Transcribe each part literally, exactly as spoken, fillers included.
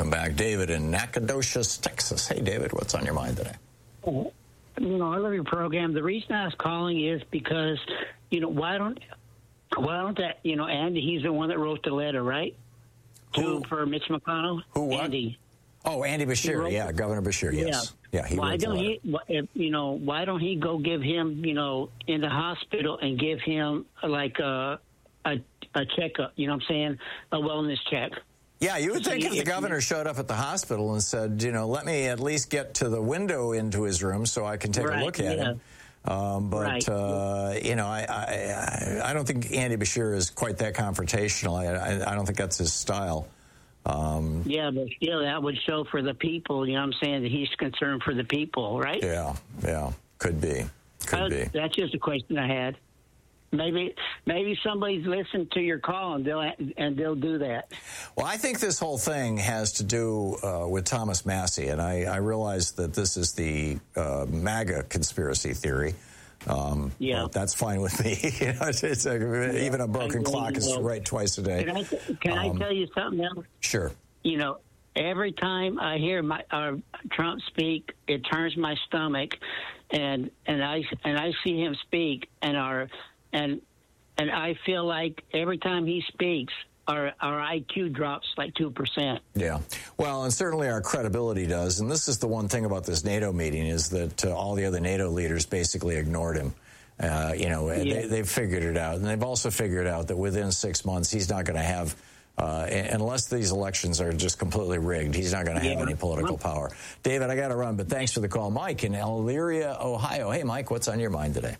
Welcome back. David in Nacogdoches, Texas. Hey, David, what's on your mind today? You know, I love your program. The reason I was calling is because, you know, why don't, why don't that, you know, Andy, he's the one that wrote the letter, right? Who? To, for Mitch McConnell? Who, what? Andy. Oh, Andy Bashir, yeah, Governor Bashir, yes. Yeah, yeah he why wrote the don't letter. he, if, you know, why don't he go give him, you know, in the hospital and give him, like, a, a, a checkup, you know what I'm saying, a wellness check? Yeah, you would think if the governor showed up at the hospital and said, you know, let me at least get to the window into his room so I can take right, a look at yeah. him. Um, but, right. uh, you know, I, I I don't think Andy Bashir is quite that confrontational. I, I, I don't think that's his style. Um, yeah, but still, that would show for the people, you know what I'm saying, that he's concerned for the people, right? Yeah, yeah, could be. Could uh, be. That's just a question I had. Maybe maybe somebody's listened to your call and they'll and they'll do that. Well, I think this whole thing has to do uh, with Thomas Massie, and I, I realize that this is the uh, MAGA conspiracy theory. Um, yeah, that's fine with me. You know, it's, it's a, yeah. Even a broken I, clock is well, right twice a day. Can I, can um, I tell you something else? Sure. You know, every time I hear my uh, Trump speak, it turns my stomach, and and I and I see him speak, and our and and I feel like every time he speaks, our our I Q drops like two percent. Yeah, well, and certainly our credibility does. And this is the one thing about this NATO meeting is that uh, all the other NATO leaders basically ignored him. Uh, you know, yeah. they, they've figured it out, and they've also figured out that within six months he's not going to have. Uh, unless these elections are just completely rigged, he's not going to have yeah. any political power. David, I got to run, but thanks for the call. Mike in Elyria, Ohio. Hey, Mike, what's on your mind today?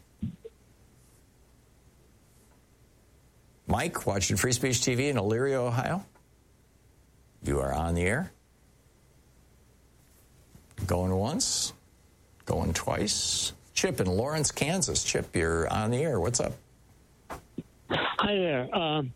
Mike, watching Free Speech T V in Elyria, Ohio. You are on the air. Going once, going twice. Chip in Lawrence, Kansas. Chip, you're on the air. What's up? Hi there. Um,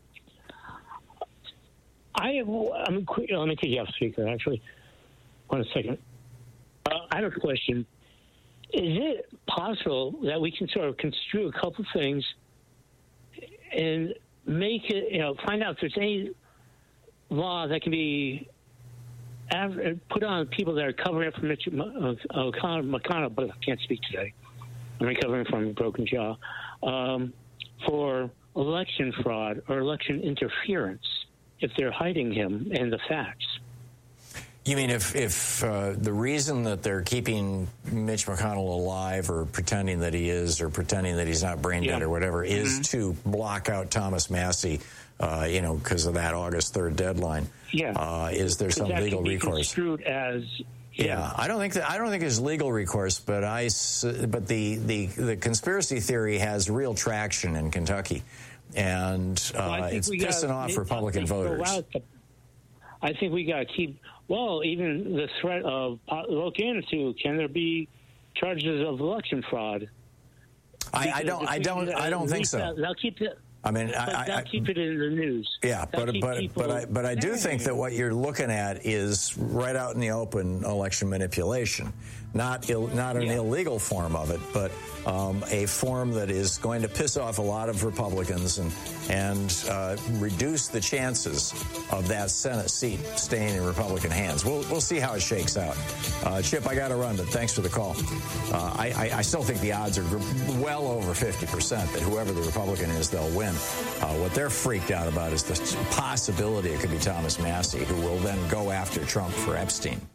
I have, I'm, let me take you off speaker, actually. One second. Uh, I have a question. Is it possible that we can sort of construe a couple things and make it, you know, find out if there's any law that can be put on people that are covering up for Mitch McConnell, but I can't speak today. I'm recovering from a broken jaw, um, for election fraud or election interference if they're hiding him and the facts. You mean if, if uh, the reason that they're keeping Mitch McConnell alive or pretending that he is or pretending that he's not brain dead yeah. or whatever mm-hmm. is to block out Thomas Massie, uh, you know, because of that August third deadline? Yeah. Uh, is there some that legal can be recourse? Construed as yeah. yeah, I don't think that I don't think there's legal recourse, but I but the the the conspiracy theory has real traction in Kentucky, and uh, well, it's pissing gotta, off Republican voters. I think we got to keep. Well, even the threat of look into can there be charges of election fraud? I, I don't. I don't. I don't think so. They'll, they'll keep it. I mean, I, they'll I, keep it in the news. Yeah, they'll but but but I but I do think that what you're looking at is right out in the open election manipulation, not Ill, not an yeah. illegal form of it, but um, a form that is going to piss off a lot of Republicans and and uh, reduce the chances of that Senate seat staying in Republican hands. We'll we'll see how it shakes out. Uh, Chip, I got to run, but thanks for the call. Uh, I, I I still think the odds are well over fifty percent that whoever the Republican is, they'll win. Uh, what they're freaked out about is the possibility it could be Thomas Massie, who will then go after Trump for Epstein.